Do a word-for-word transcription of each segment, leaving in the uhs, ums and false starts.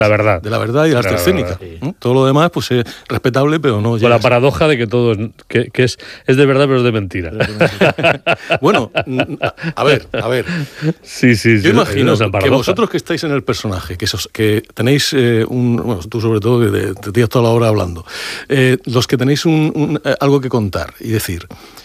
La verdad. De la verdad y de la arte escénica. Sí. ¿eh? Todo lo demás, pues es respetable, pero no... Con la paradoja de que todo es, que, que es, es de verdad, pero es de mentira. Es de mentira. Bueno, a ver, a ver. Sí, sí, Yo sí, imagino que vosotros que estáis en el personaje, que, sos, que tenéis eh, un... Bueno, tú sobre todo, que te, te tiras toda la hora hablando. Eh, los que tenéis un, un, eh, algo que contar y decir...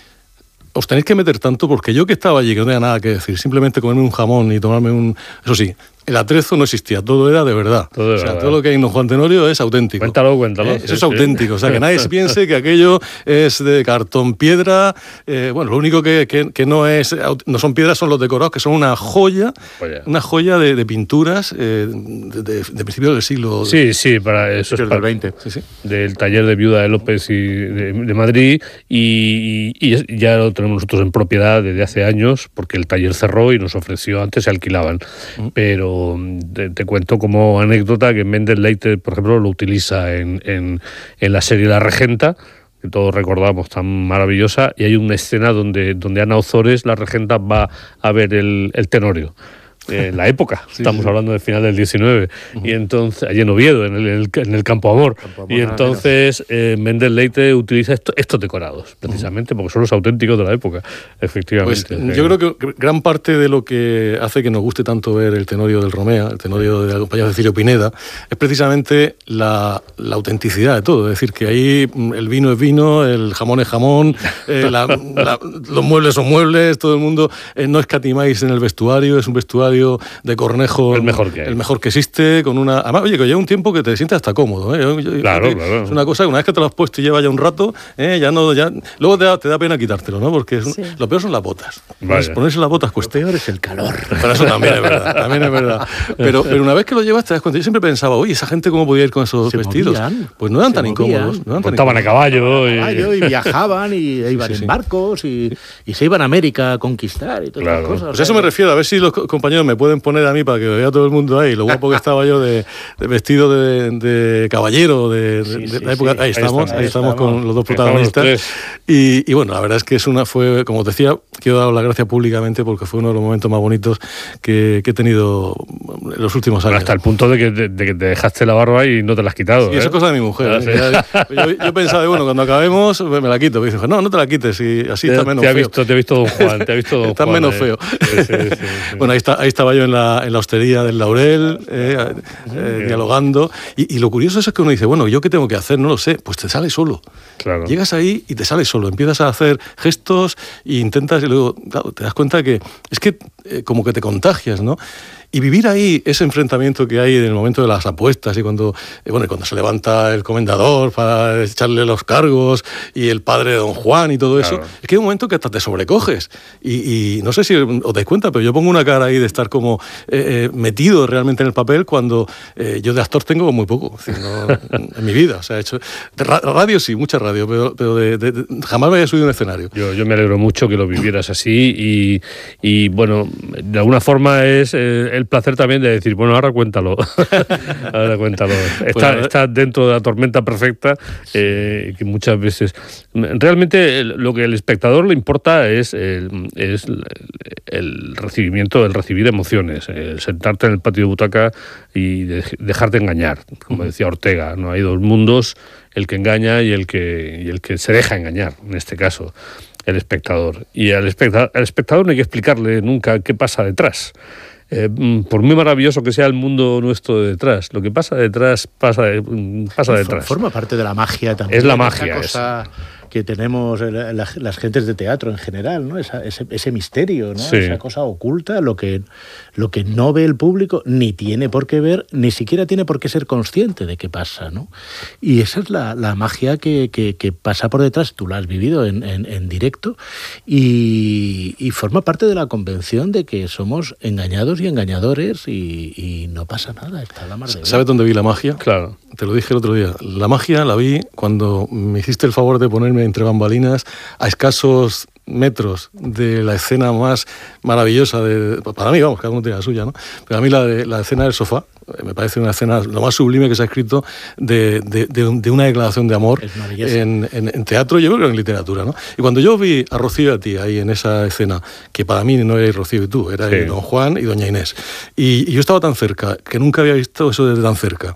Os tenéis que meter tanto, porque yo que estaba allí, que no tenía nada que decir, simplemente comerme un jamón y tomarme un... Eso sí, el atrezo no existía, todo era de verdad. Todo o sea, verdad. Todo lo que hay en Don Juan Tenorio es auténtico. Cuéntalo, cuéntalo. ¿Eh? Eso sí, es auténtico, o sea, que nadie se piense que aquello es de cartón piedra. Eh, bueno, lo único que, que, que no es no son piedras son los decorados, que son una joya, joya. una joya de, de pinturas eh, de, de, de principios del siglo... Sí, sí, para eso es para el veinte. Sí, sí. Del taller de Viuda de López y de, de Madrid, y, y ya lo tenemos nosotros en propiedad desde hace años, porque el taller cerró y nos ofreció, antes se alquilaban, uh-huh. pero Te, te cuento como anécdota que Méndez Leite, por ejemplo, lo utiliza en, en, en la serie La Regenta, que todos recordamos, tan maravillosa, y hay una escena donde, donde Ana Ozores, la regenta, va a ver el, el Tenorio. En la época, sí, estamos sí. hablando del final del diecinueve, uh-huh. y entonces, allí en Oviedo, en el, en el Campo Amor, Campo Amor y entonces eh, Méndez Leite utiliza esto, estos decorados, precisamente, uh-huh. porque son los auténticos de la época, efectivamente. Pues, yo creo que gran parte de lo que hace que nos guste tanto ver el Tenorio del Romea, el Tenorio de la compañía de Cecilio Pineda, es precisamente la, la autenticidad de todo, es decir, que ahí el vino es vino, el jamón es jamón, eh, la, la, los muebles son muebles, todo el mundo, eh, no escatimáis en el vestuario, es un vestuario de Cornejo, el mejor que hay. el mejor que existe, con una... Además, oye, que llega un tiempo que te sientes hasta cómodo, ¿eh? Yo, yo, claro, que claro. Es una cosa que una vez que te lo has puesto y lleva ya un rato, ¿eh? ya no... ya luego te da, te da pena quitártelo, ¿no? Porque es un, sí. lo peor son las botas. Vaya. Ponerse las botas cuesta. Lo peor es el calor. Pero eso también es verdad, también es verdad. Pero, pero una vez que lo llevas te das cuenta. Yo siempre pensaba, oye, ¿esa gente cómo podía ir con esos se vestidos? Movían. Pues no eran tan movían. incómodos. No Estaban a caballo. Y... caballo y viajaban y iban sí, en sí. barcos y, y se iban a América a conquistar y todas claro. esas cosas. Pues eso me refiero, a ver si los compañeros me pueden poner a mí para que vea todo el mundo ahí, lo guapo que estaba yo de, de vestido de, de caballero de, sí, de, de sí, la época. Sí. Ahí, estamos, ahí estamos, ahí estamos con los dos protagonistas. Y, y bueno, la verdad es que es una fue, como os decía, quiero dar las gracias públicamente porque fue uno de los momentos más bonitos que, que he tenido en los últimos años. Hasta el punto de que, de, de que te dejaste la barba y no te la has quitado. Sí, ¿eh? eso es cosa de mi mujer. Ah, ¿eh? sí. yo, yo pensaba, bueno, cuando acabemos me la quito. Me dice, no, no te la quites, y así te, está menos te ha feo. Visto, te ha visto Don Juan, te ha visto Don está Juan. menos eh. feo. Sí, sí, sí, sí. Bueno, ahí, está, ahí estaba yo en la, en la hostería del Laurel, eh, eh, dialogando. Y, y lo curioso es que uno dice, bueno, ¿yo qué tengo que hacer? No lo sé. Pues te sale solo. Claro. Llegas ahí y te sale solo. Empiezas a hacer gestos e intentas y luego, claro, te das cuenta que es que eh, como que te contagias, ¿no? Y vivir ahí ese enfrentamiento que hay en el momento de las apuestas y cuando, eh, bueno, cuando se levanta el comendador para echarle los cargos y el padre de Don Juan y todo eso, claro. es que hay un momento que hasta te sobrecoges. Y, y no sé si os dais cuenta, pero yo pongo una cara ahí de estar como eh, metido realmente en el papel cuando eh, yo de actor tengo muy poco es decir, no, en mi vida. O sea, he hecho de radio sí, mucha radio, pero, pero de, de, de, jamás me había subido a un escenario. Yo, yo me alegro mucho que lo vivieras así y, y bueno, de alguna forma es eh, el placer también de decir, bueno, ahora cuéntalo. ahora cuéntalo. Está, pues, está dentro de la tormenta perfecta, eh, que muchas veces... Realmente lo que al espectador le importa es el, es el recibimiento, el recibir emociones, el sentarte en el patio de butaca y de, dejarte engañar. Como decía Ortega, no hay dos mundos, el que engaña y el que, y el que se deja engañar, en este caso. El espectador. Y al espectador, al espectador no hay que explicarle nunca qué pasa detrás. Eh, por muy maravilloso que sea el mundo nuestro de detrás, lo que pasa detrás pasa, pasa detrás. Forma parte de la magia también. Es la magia. Cosa que tenemos la, la, las gentes de teatro en general, ¿no? Esa, ese, ese misterio, ¿no? Sí. Esa cosa oculta, lo que, lo que no ve el público, ni tiene por qué ver, ni siquiera tiene por qué ser consciente de qué pasa, ¿no? Y esa es la, la magia que, que, que pasa por detrás, tú la has vivido en, en, en directo, y, y forma parte de la convención de que somos engañados y engañadores y, y no pasa nada, está la mar de bien. ¿Sabes dónde vi la magia? Claro. Te lo dije el otro día. La magia la vi cuando me hiciste el favor de ponerme entre bambalinas a escasos metros de la escena más maravillosa, de, para mí, vamos, cada uno tiene la suya, ¿no? Pero a mí la, de, la escena del sofá me parece una escena lo más sublime que se ha escrito de, de, de, de una declaración de amor en, en, en teatro, yo creo que en literatura, ¿no? Y cuando yo vi a Rocío y a ti ahí en esa escena, que para mí no erais Rocío y tú, era sí. Don Juan y Doña Inés, y, y yo estaba tan cerca, que nunca había visto eso desde tan cerca,